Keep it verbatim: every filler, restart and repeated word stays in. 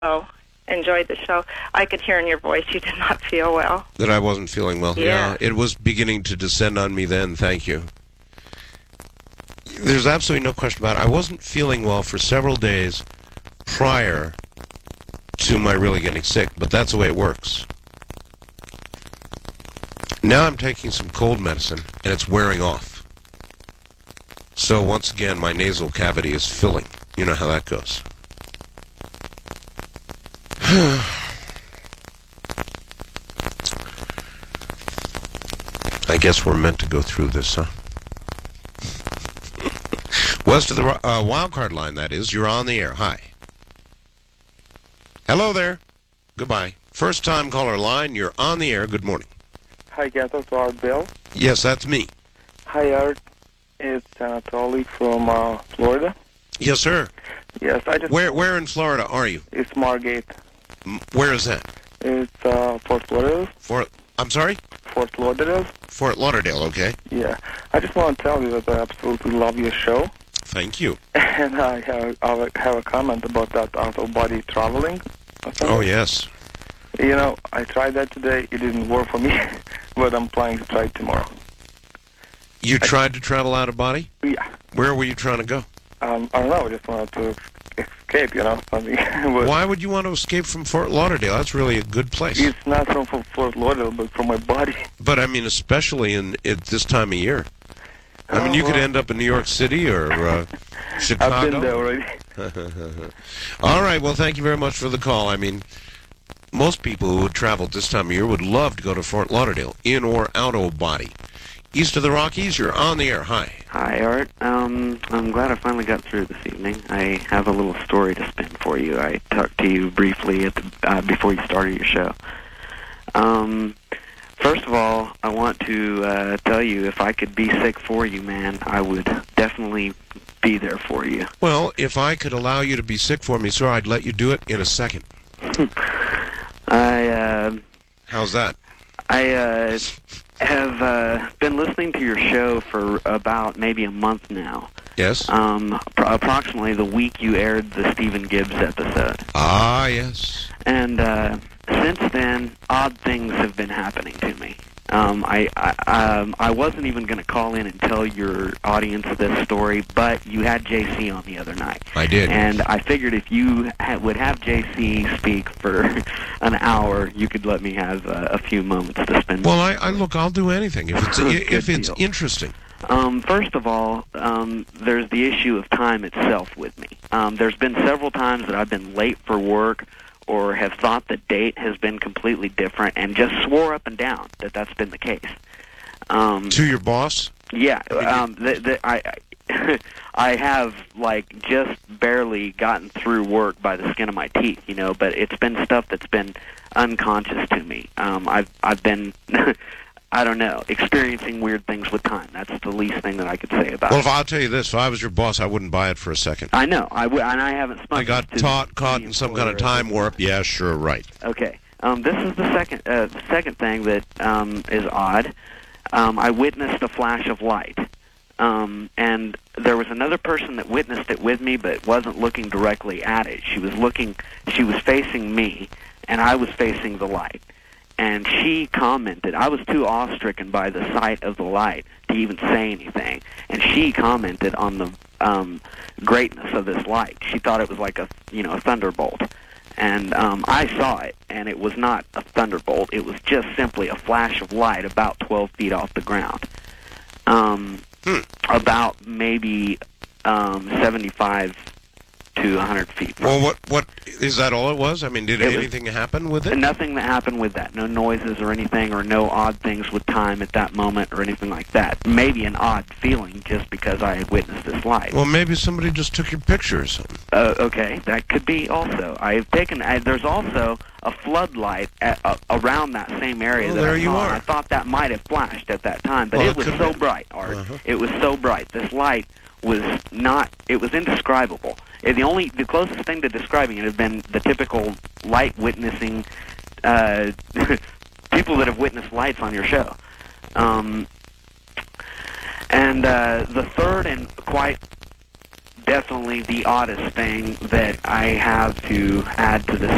Oh, enjoyed the show. I could hear in your voice you did not feel well. That I wasn't feeling well. Yeah. yeah. It was beginning to descend on me then, thank you. There's absolutely no question about it. I wasn't feeling well for several days prior to my really getting sick, but that's the way it works. Now I'm taking some cold medicine, and it's wearing off. So once again, my nasal cavity is filling. You know how that goes. I guess we're meant to go through this, huh? West of the uh, wildcard line, that is. You're on the air. Hi. Hello there. Goodbye. First time caller line. You're on the air. Good morning. Hi, Gato, to Art Bill. Yes, that's me. Hi, Art. It's Anatoly from uh, Florida. Yes, sir. Yes, I just... Where Where in Florida are you? It's Margate. M where is that? It's uh, Fort Lauderdale. Fort... I'm sorry? Fort Lauderdale. Fort Lauderdale, okay. Yeah. I just want to tell you that I absolutely love your show. Thank you. And I have, I have a comment about that out-of-body traveling. Oh, yes. You know, I tried that today. It didn't work for me, but I'm planning to try it tomorrow. You tried to travel out of body? Yeah. Where were you trying to go? Um, I don't know. I just wanted to escape, you know. Something. Why would you want to escape from Fort Lauderdale? That's really a good place. It's not from Fort Lauderdale, but from my body. But, I mean, especially in at this time of year. I mean, you could end up in New York City or uh, Chicago. I've been there already. All right. Well, thank you very much for the call. I mean, most people who would travel at this time of year would love to go to Fort Lauderdale, in or out of body. East of the Rockies, you're on the air. Hi. Hi, Art. Um, I'm glad I finally got through this evening. I have a little story to spin for you. I talked to you briefly at the, uh, before you started your show. Um, first of all, I want to uh, tell you, if I could be sick for you, man, I would definitely be there for you. Well, if I could allow you to be sick for me, sir, I'd let you do it in a second. I, uh... How's that? I, uh... have uh, been listening to your show for about maybe a month now. Yes? Um, pr approximately the week you aired the Stephen Gibbs episode. Ah, yes. And uh, since then, odd things have been happening to me. Um, I, I, um, I wasn't even going to call in and tell your audience this story, but you had J C on the other night. I did. And I figured if you ha would have J C speak for an hour, you could let me have uh, a few moments to spend. Well, I, I look, I'll do anything if it's if it's deal. interesting. Um, first of all, um, there's the issue of time itself with me. Um, there's been several times that I've been late for work, or have thought the date has been completely different, and just swore up and down that that's been the case. Um, to your boss? Yeah, um, the, the, I, I, I have like just barely gotten through work by the skin of my teeth, you know. But it's been stuff that's been unconscious to me. Um, I've I've been. I don't know, experiencing weird things with time. That's the least thing that I could say about well, it. Well, if I'll tell you this, if I was your boss, I wouldn't buy it for a second. I know, I w and I haven't smoked. I got taught, caught in some kind of time warp. Yeah, sure, right. Okay. Um, this is the second, uh, the second thing that um, is odd. Um, I witnessed a flash of light. Um, and there was another person that witnessed it with me, but wasn't looking directly at it. She was looking, she was facing me, and I was facing the light. And she commented, I was too awestricken by the sight of the light to even say anything. And she commented on the um, greatness of this light. She thought it was like a, you know, a thunderbolt. And um, I saw it, and it was not a thunderbolt. It was just simply a flash of light about twelve feet off the ground. Um, hmm. About maybe um, seventy-five to one hundred feet. Well, what what is that all it was? I mean, did it anything was, happen with it? Nothing that happened with that. No noises or anything, or no odd things with time at that moment or anything like that. Maybe an odd feeling just because I had witnessed this light. Well, maybe somebody just took your picture or something. Uh, okay, that could be also. I've taken. I, there's also a floodlight at, uh, around that same area. Well, that there I you saw. are. I thought that might have flashed at that time, but well, it was it so be. bright, Art. Uh-huh. It was so bright. This light was not. It was indescribable. It, the only, the closest thing to describing it had been the typical light witnessing uh, people that have witnessed lights on your show. Um, and uh, the third and quite definitely the oddest thing that I have to add to this